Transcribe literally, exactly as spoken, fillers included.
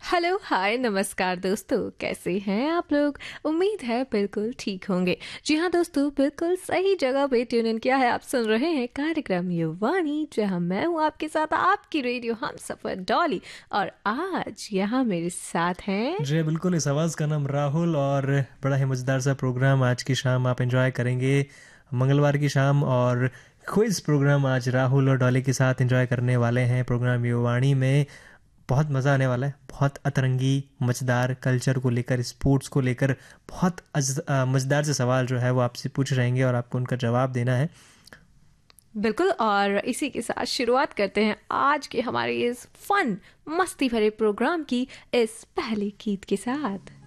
Hello hi नमस्कार दोस्तों, कैसे हैं आप लोग। उम्मीद है बिल्कुल ठीक होंगे। जी हाँ दोस्तों, बिल्कुल सही जगह पे ट्यून इन किया है। आप सुन रहे हैं कार्यक्रम युवानी, जहाँ मैं हूँ आपके साथ आपकी रेडियो हम सफर डॉली। और आज यहाँ मेरे साथ हैं। जी बिल्कुल, इस आवाज़ का नाम राहुल और बड़ा ही मज़ेदार सा प्रोग्राम आज की शाम आप एंजॉय करेंगे, मंगलवार की शाम। और क्विज़ प्रोग्राम आज राहुल और डॉली के साथ एंजॉय करने वाले हैं। प्रोग्राम युवाणी में बहुत मज़ा आने वाला है। बहुत अतरंगी मज़ेदार कल्चर को लेकर, स्पोर्ट्स को लेकर बहुत अज- अ, मज़ेदार से सवाल जो है वो आपसे पूछ रहेंगे और आपको उनका जवाब देना है। बिल्कुल, और इसी के साथ शुरुआत करते हैं आज के हमारे इस फन मस्ती भरे प्रोग्राम की इस पहले गीत के साथ।